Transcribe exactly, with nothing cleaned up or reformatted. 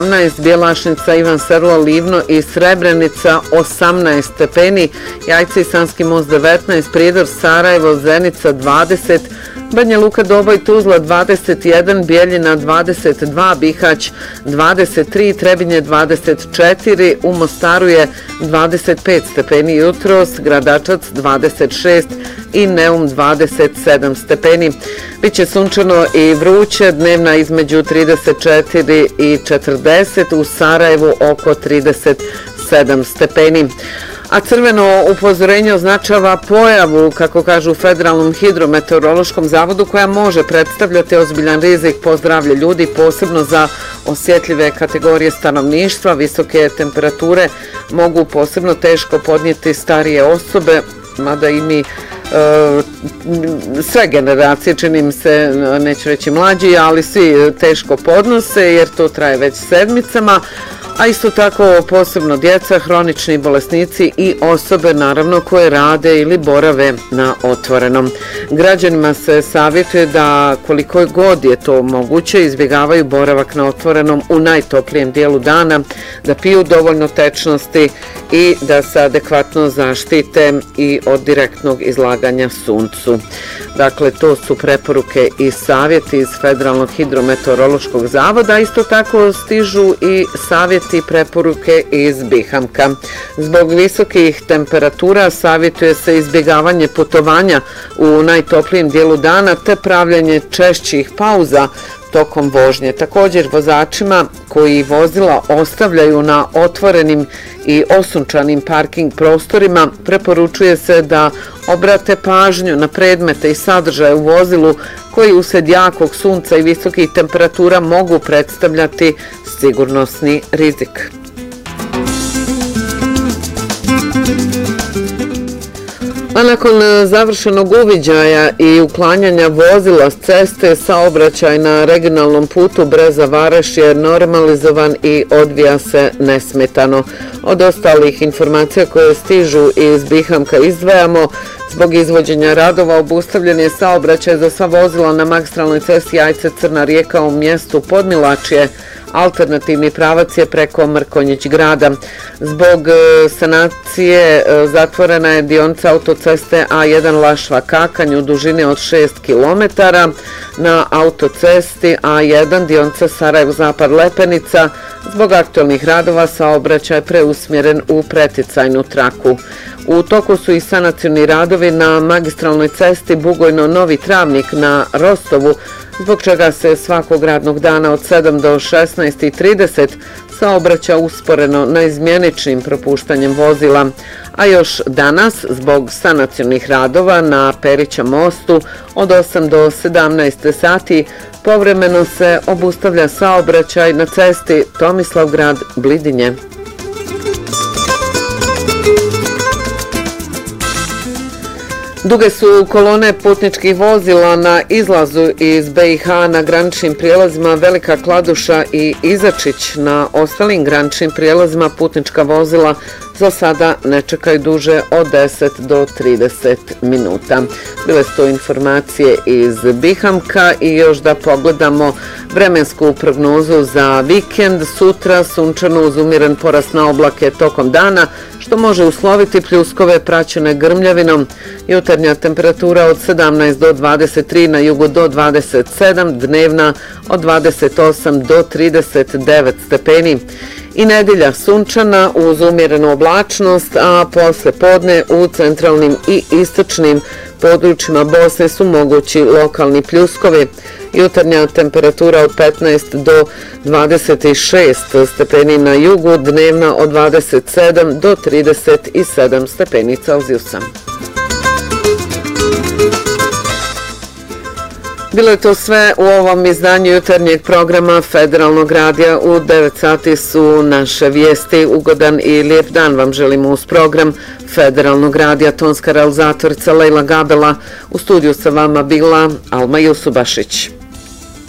Bjelašnica, Ivan Serla, Livno i Srebrenica osamnaest stepeni, Jajce i Sanski most devetnaest, Prijedor, Sarajevo, Zenica dvadeset, Banja Luka, Doboj, Tuzla dvadeset jedan, Bijeljina dvadeset dva, Bihać dvadeset tri, Trebinje dvadeset četiri, u Mostaru je dvadeset pet stepeni jutros, Gradačac dvadeset šest i Neum dvadeset sedam stepeni. Biće sunčano i vruće, dnevna između trideset četiri i četrdeset, u Sarajevu oko trideset sedam stepeni. A crveno upozorenje označava pojavu, kako kažu u Federalnom hidrometeorološkom zavodu, koja može predstavljati ozbiljan rizik po zdravlje ljudi, posebno za osjetljive kategorije stanovništva. Visoke temperature mogu posebno teško podnijeti starije osobe, mada i mi sve generacije, čini mi se, neću reći mlađi, ali svi teško podnose jer to traje već sedmicama, a isto tako posebno djeca, hronični bolesnici i osobe naravno koje rade ili borave na otvorenom. Građanima se savjetuje da koliko god je to moguće izbjegavaju boravak na otvorenom u najtoplijem dijelu dana, da piju dovoljno tečnosti i da se adekvatno zaštite i od direktnog izlaganja suncu. Dakle, to su preporuke i savjeti iz Federalnog hidrometeorološkog zavoda, isto tako stižu i savjeti i preporuke iz Bihamka. Zbog visokih temperatura savjetuje se izbjegavanje putovanja u najtoplijem dijelu dana te pravljanje češćih pauza tokom vožnje. Također vozačima koji vozila ostavljaju na otvorenim i osunčanim parking prostorima preporučuje se da obrate pažnju na predmete i sadržaje u vozilu koji usred jakog sunca i visokih temperatura mogu predstavljati sigurnosni rizik. A nakon završenog uviđaja i uklanjanja vozila s ceste, saobraćaj na regionalnom putu Breza-Vareš je normalizovan i odvija se nesmetano. Od ostalih informacija koje stižu iz Bihamka izdvajamo, zbog izvođenja radova obustavljen je saobraćaj za sva vozila na magistralnoj cesti Jajce-Crna Rijeka u mjestu Podmilačje. Alternativni pravac je preko Mrkonjić grada. Zbog sanacije zatvorena je dionica autoceste A jedan Lašva-Kakanj u dužini od šest kilometara. Na autocesti A jedan dionica Sarajevo-Zapad-Lepenica zbog aktualnih radova saobraćaj je preusmjeren u preticajnu traku. U toku su i sanacioni radovi na magistralnoj cesti Bugojno-Novi Travnik na Rostovu, zbog čega se svakog radnog dana od sedam do šesnaest i trideset saobraća usporeno na izmjeničnim propuštanjem vozila, a još danas zbog sanacionih radova na Perića mostu od osam do sedamnaest sati povremeno se obustavlja saobraćaj na cesti Tomislavgrad-Blidinje. Duge su kolone putničkih vozila na izlazu iz B i H na graničnim prijelazima Velika Kladuša i Izačić. Na ostalim graničnim prijelazima putnička vozila za sada ne čekaju duže od deset do trideset minuta. Bile su to informacije iz Bihamka i još da pogledamo vremensku prognozu za vikend. Sutra sunčano uz umjeren porast na oblake tokom dana, što može usloviti pljuskove praćene grmljavinom. Jutarnja temperatura od sedamnaest do dvadeset tri, na jugu do dvadeset sedam, dnevna od dvadeset osam do trideset devet stepeni. I nedjelja sunčana uz umjerenu oblačnost, a posle podne u centralnim i istočnim područjima Bosne su mogući lokalni pljuskovi. Jutarnja temperatura od petnaest do dvadeset šest stepeni na jugu, dnevna od dvadeset sedam do trideset sedam stepeni Celzijusa. Bilo je to sve u ovom izdanju jutarnjeg programa Federalnog radija. U devet sati su naše vijesti. Ugodan i lijep dan vam želimo uz program Federalnog radija. Tonska realizatorica Lejla Gabela. U studiju sa vama bila Alma Jusubašić.